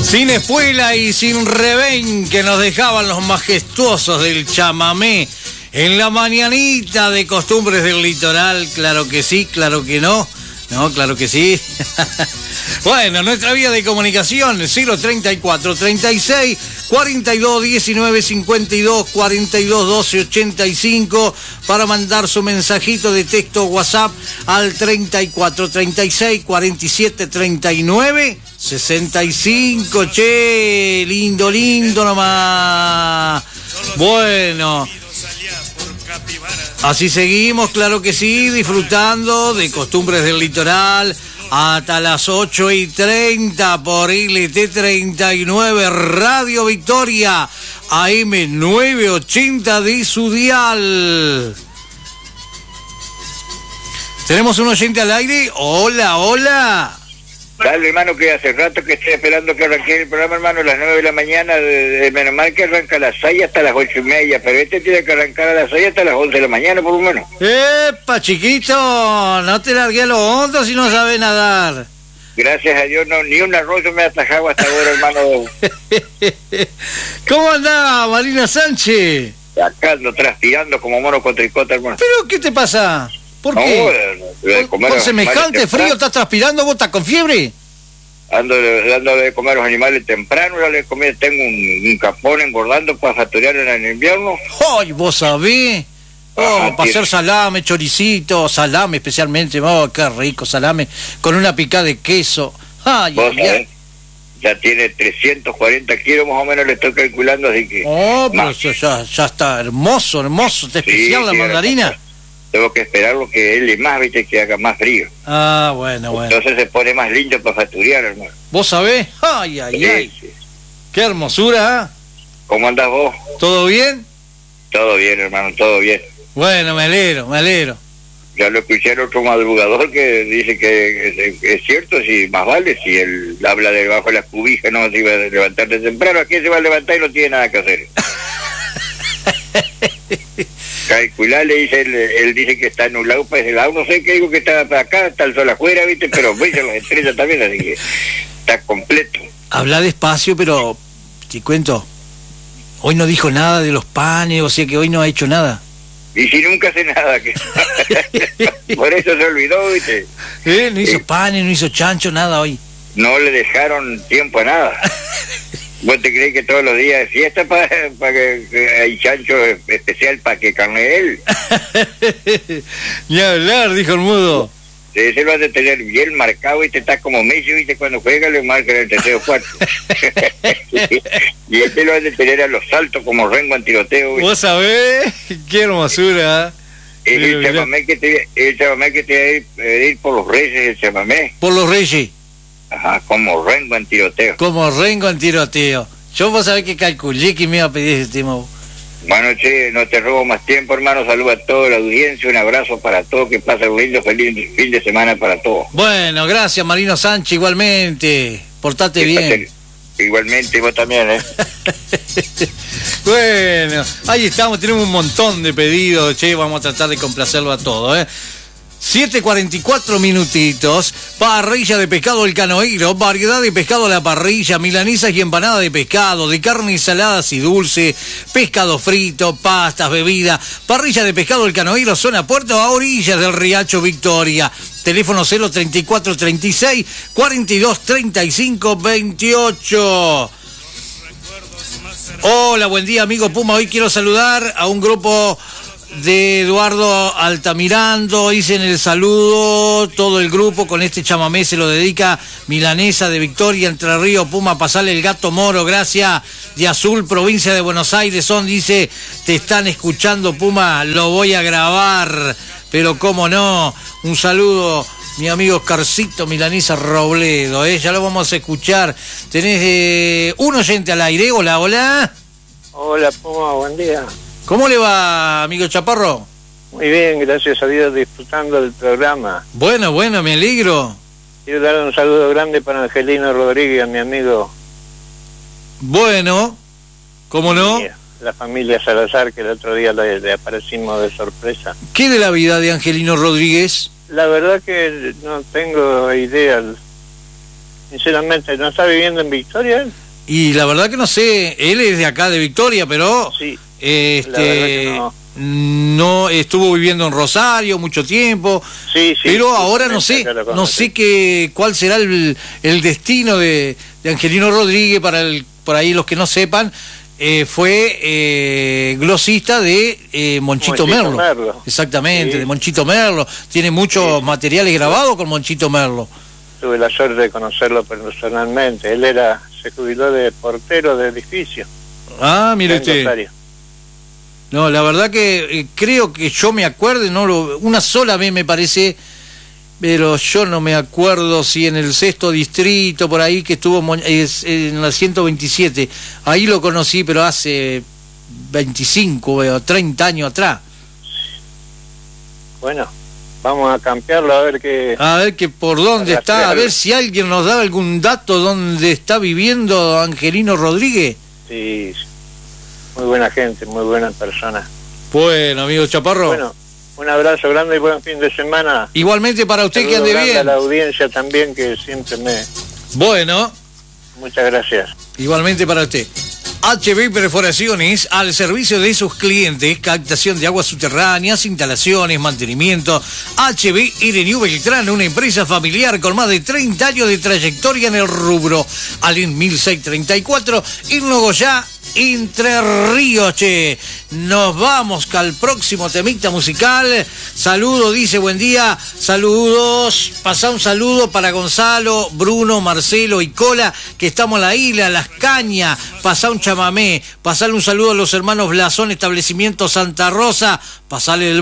Sin espuela y sin revén que nos dejaban los majestuosos del chamamé. En la mañanita de Costumbres del Litoral, claro que sí, claro que no. No, claro que sí. Bueno, nuestra vía de comunicación, 034 36 42 19 52 42 12 85, para mandar su mensajito de texto WhatsApp al 34 36 47 39 65. Che, lindo, lindo nomás. Bueno, así seguimos, claro que sí, disfrutando de Costumbres del Litoral hasta las 8:30 por LT39 Radio Victoria, AM 980 de su dial. ¿Tenemos un oyente al aire? Hola, hola. Dale, hermano, que hace rato que estoy esperando que arranque el programa, hermano, a las 9 de la mañana, de menos mal que arranca a las 6 hasta las 8:30, pero este tiene que arrancar a las 6 hasta las 11 de la mañana, por lo menos. ¡Epa, chiquito! No te largué a lo hondo si no sabes nadar. Gracias a Dios, no, ni un arroyo me ha atajado hasta ahora, hermano. ¿Cómo andaba, Marina Sánchez? Acá ando transpirando como mono con tricota, hermano. ¿Pero qué te pasa? ¿Por qué? ¿Por semejante frío estás transpirando? ¿Vos estás con fiebre? Ando dándole de comer a los animales temprano, tengo un capón engordando para facturar en el invierno. ¡Ay, vos sabés! Oh, para hacer salame, choricito, salame especialmente. Oh, qué rico, salame con una picada de queso. ¡Ay, ay! Ya tiene 340 kilos más o menos, le estoy calculando, así que... Oh, pero eso ya está hermoso, está especial, sí, la mandarina. Tengo que esperar lo que él y más, viste, que haga más frío. Ah, bueno. Entonces se pone más lindo para facturar, hermano. ¿Vos sabés? Ay. Sí. Qué hermosura, ¿eh? ¿Cómo andás vos? ¿Todo bien? Todo bien, hermano, todo bien. Bueno, me alegro. Ya lo escuché el otro madrugador que dice que es cierto, si más vale, si él habla debajo de las cubijas, no se iba a levantar de temprano, aquí se va a levantar y no tiene nada que hacer. Calcular, le dice, él dice que está nublado para ese lado, no sé qué digo, que está para acá, está el sol afuera, viste, pero brillan las estrellas también, así que está completo. Habla despacio, pero te cuento, hoy no dijo nada de los panes, o sea que hoy no ha hecho nada. Y si nunca hace nada, que por eso se olvidó, viste. No hizo panes, no hizo chancho, nada hoy. No le dejaron tiempo a nada. ¿Vos te crees que todos los días es fiesta para que hay chancho especial para que carne él? Ni hablar, dijo el mudo. Ese lo has de tener bien marcado y te está como Messi, viste, cuando juega le marca el tercero cuarto. Y este lo has de tener a los saltos como Rengo en tiroteo, ¿viste? ¿Vos sabés? Qué hermosura. El chamamé que te va a ir por los reyes, el chamamé. Por los reyes. Ajá, como Rengo en tiroteo. Como Rengo en tiroteo. Yo vos sabés que calculé que me iba a pedir ese tema. Bueno, che, no te robo más tiempo, hermano. Saludos a toda la audiencia, un abrazo para todos, que pasen un lindo, feliz fin de semana para todos. Bueno, gracias, Marino Sánchez, igualmente. Portate bien. Igualmente, vos también, ¿eh? Bueno, ahí estamos, tenemos un montón de pedidos, che, vamos a tratar de complacerlo a todos, 7:44 minutitos. Parrilla de pescado El Canoiro, variedad de pescado a la parrilla, milanesas y empanada de pescado, de carnes saladas y dulce, pescado frito, pastas, bebida. Parrilla de pescado El Canoiro, zona Puerto, a orillas del Riacho Victoria. Teléfono 034 36 42 35 28. Hola, buen día, amigo Puma. Hoy quiero saludar a un grupo de Eduardo Altamirando. Dicen el saludo, todo el grupo con este chamamé se lo dedica Milanesa de Victoria, Entre Ríos, Puma, pasale el gato moro, gracias. De Azul, provincia de Buenos Aires son, dice, te están escuchando, Puma, lo voy a grabar, pero cómo no. Un saludo, mi amigo Oscarcito Milanesa Robledo, ya lo vamos a escuchar. Tenés un oyente al aire. Hola. Hola, Puma, buen día. ¿Cómo le va, amigo Chaparro? Muy bien, gracias a Dios, disfrutando del programa. Bueno, me alegro. Quiero dar un saludo grande para Angelino Rodríguez, mi amigo. Bueno, ¿cómo no? La familia Salazar, que el otro día le aparecimos de sorpresa. ¿Qué de la vida de Angelino Rodríguez? La verdad que no tengo idea. Sinceramente, ¿no está viviendo en Victoria él? Y la verdad que no sé, él es de acá de Victoria, pero Sí, la verdad que no estuvo viviendo en Rosario mucho tiempo. sí, Pero ahora no sé, no sé cuál será el destino de Angelino Rodríguez. Por ahí los que no sepan, fue glosista de Monchito Merlo. Exactamente, sí. De Monchito Merlo. Tiene muchos materiales grabados con Monchito Merlo. Tuve la suerte de conocerlo personalmente. Él se jubiló de portero de edificio. Ah, mire usted. No, la verdad que creo que yo me acuerdo, una sola vez me parece, pero yo no me acuerdo si en el 6º distrito, por ahí que estuvo en la 127, ahí lo conocí, pero hace 25 o 30 años atrás. Bueno, vamos a campearlo a ver que por dónde está, a ver si alguien nos da algún dato dónde está viviendo Angelino Rodríguez. Sí. Muy buena gente, muy buena persona. Bueno, amigo Chaparro. Bueno, un abrazo grande y buen fin de semana. Igualmente para usted. Saludo, que ande bien. A la audiencia también, que siempre Bueno. Muchas gracias. Igualmente para usted. HB Perforaciones, al servicio de sus clientes, captación de aguas subterráneas, instalaciones, mantenimiento. HB Ireneu Beltrán, una empresa familiar con más de 30 años de trayectoria en el rubro. Alin 1634, en Nogoyá, Entre Ríos, che. Nos vamos al próximo temita musical. Saludo, dice, buen día. Saludos. Pasá un saludo para Gonzalo, Bruno, Marcelo y Cola, que estamos en la isla, Las Cañas. Pasá un chamamé. Pasale un saludo a los hermanos Blasón, establecimiento Santa Rosa. Pasale el